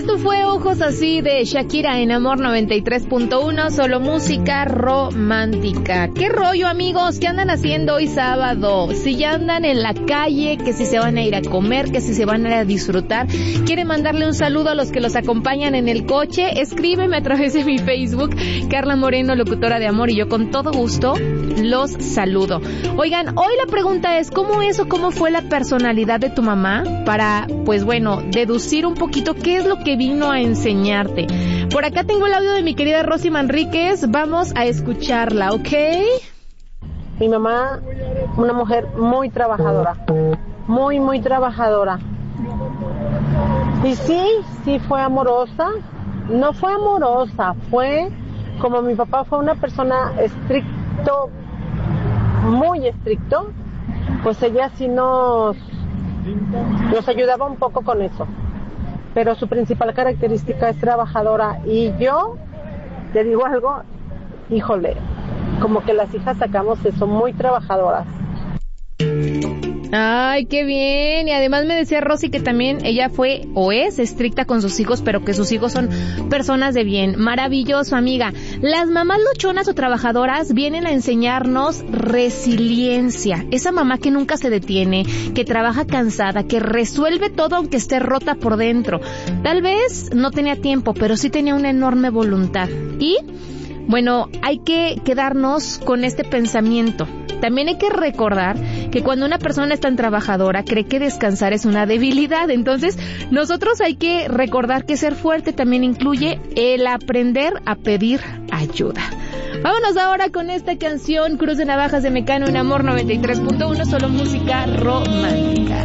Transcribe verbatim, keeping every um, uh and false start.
Esto fue Ojos Así de Shakira en Amor noventa y tres punto uno, solo música romántica. ¿Qué rollo, amigos? ¿Qué andan haciendo hoy sábado? Si ya andan en la calle, que si se van a ir a comer, que si se van a ir a disfrutar, quieren mandarle un saludo a los que los acompañan en el coche, escríbeme a través de mi Facebook, Carla Moreno, locutora de Amor, y yo con todo gusto los saludo. Oigan, hoy la pregunta es, ¿cómo es o cómo fue la personalidad de tu mamá? Para, pues bueno, deducir un poquito qué es lo que vino a enseñarte. Por acá tengo el audio de mi querida Rosy Manríquez, vamos a escucharla, ¿ok? Mi mamá, una mujer muy trabajadora, muy, muy trabajadora. Y sí, sí fue amorosa, no fue amorosa, fue como mi papá fue una persona estricto, muy estricto, pues ella sí nos, nos ayudaba un poco con eso. Pero su principal característica es trabajadora. Y yo, te digo algo, híjole, como que las hijas sacamos eso, muy trabajadoras. Ay, qué bien. Y además me decía Rosy que también ella fue o es estricta con sus hijos, pero que sus hijos son personas de bien. Maravilloso, amiga. Las mamás luchonas o trabajadoras vienen a enseñarnos resiliencia. Esa mamá que nunca se detiene, que trabaja cansada, que resuelve todo aunque esté rota por dentro. Tal vez no tenía tiempo, pero sí tenía una enorme voluntad. Y bueno, hay que quedarnos con este pensamiento. También hay que recordar que cuando una persona es tan trabajadora, cree que descansar es una debilidad. Entonces, nosotros hay que recordar que ser fuerte también incluye el aprender a pedir ayuda. Vámonos ahora con esta canción, Cruz de Navajas de Mecano en Amor noventa y tres punto uno, solo música romántica.